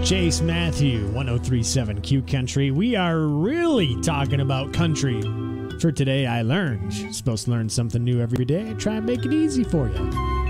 Chase Matthew, 1037 Q Country. We are really talking about country. For today, I learned. You're supposed to learn something new every day. I try and make it easy for you.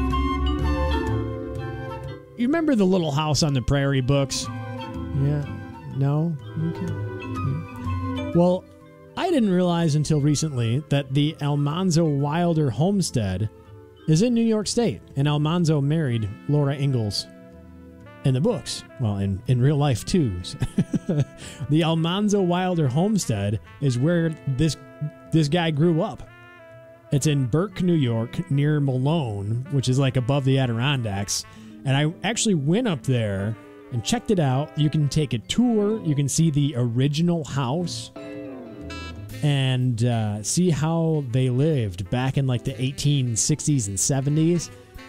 You remember the Little House on the Prairie books? Yeah? No? Okay. Well, I didn't realize until recently that the Almanzo Wilder homestead is in New York State, and Almanzo married Laura Ingalls. In the books, well, in real life too. The Almanzo Wilder homestead is where this guy grew up. It's in Burke, New York, near Malone, which is like above the Adirondacks. And I actually went up there and checked it out. You can take a tour. You can see the original house and see how they lived back in like the 1860s and 70s.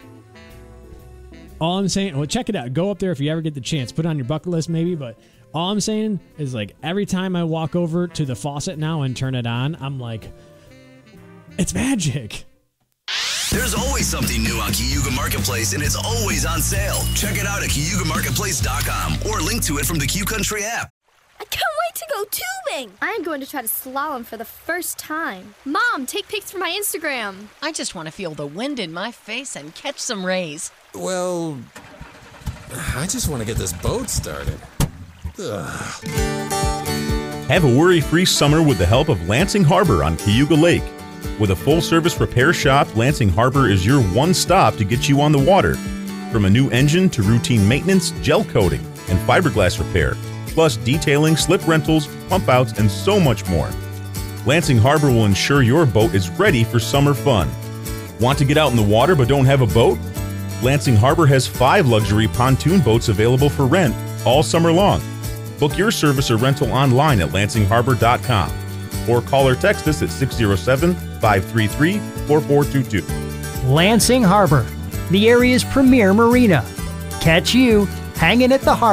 All I'm saying, well, check it out. Go up there if you ever get the chance. Put it on your bucket list maybe, but all I'm saying is like every time I walk over to the faucet now and turn it on, I'm like, it's magic. There's always something new on Cayuga Marketplace, and it's always on sale. Check it out at CayugaMarketplace.com or link to it from the Q Country app. I can't wait to go tubing. I'm going to try to slalom for the first time. Mom, take pics for my Instagram. I just want to feel the wind in my face and catch some rays. Well, I just want to get this boat started. Ugh. Have a worry-free summer with the help of Lansing Harbor on Cayuga Lake. With a full-service repair shop, Lansing Harbor is your one stop to get you on the water. From a new engine to routine maintenance, gel coating, and fiberglass repair, plus detailing, slip rentals, pump outs, and so much more. Lansing Harbor will ensure your boat is ready for summer fun. Want to get out in the water but don't have a boat? Lansing Harbor has 5 luxury pontoon boats available for rent all summer long. Book your service or rental online at LansingHarbor.com or call or text us at 607-533-4422. Lansing Harbor, the area's premier marina. Catch you hanging at the harbor.